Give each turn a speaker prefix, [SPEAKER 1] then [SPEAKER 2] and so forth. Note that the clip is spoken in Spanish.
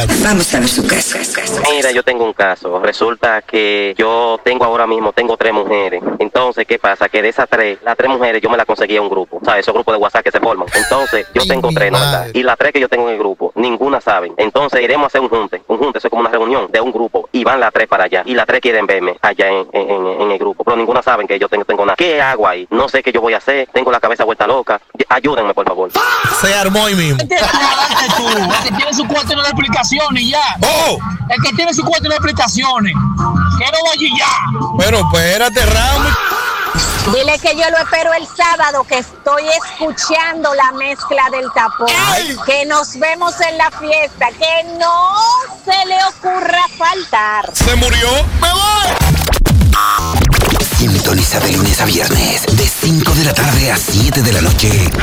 [SPEAKER 1] Vamos a ver su caso.
[SPEAKER 2] Mira, yo tengo un caso. Resulta que yo ahora mismo tengo 3 mujeres. Entonces, ¿qué pasa? Que de esas 3, las 3 mujeres yo me las conseguí a un grupo. ¿Sabes? Esos grupos de WhatsApp que se forman. Entonces, yo tengo 3, ¿no? ¿Verdad? Y las 3 que yo tengo en el grupo, ninguna saben. Entonces, iremos a hacer un junte. Un junte, eso es como una reunión de un grupo. Y van las 3 para allá. Y las 3 quieren verme allá en el grupo. Pero ninguna saben que yo tengo nada. ¿Qué hago ahí? No sé qué yo voy a hacer. Tengo la cabeza vuelta loca. Ayúdenme, por favor.
[SPEAKER 3] Se armó ahí mismo.
[SPEAKER 4] El que tiene su cuarto de explicaciones y ya.
[SPEAKER 3] ¡Oh!
[SPEAKER 4] El que tiene su cuarto de explicaciones. Que no vaya y ya.
[SPEAKER 3] Pero espérate, Ramos.
[SPEAKER 5] Dile que yo lo espero el sábado, que estoy escuchando la mezcla del tapón.
[SPEAKER 3] ¡Ay!
[SPEAKER 5] Que nos vemos en la fiesta, que no se le ocurra faltar.
[SPEAKER 3] ¿Se murió? ¡Me voy!
[SPEAKER 1] Sintoniza de lunes a viernes, de 5 de la tarde a 7 de la noche.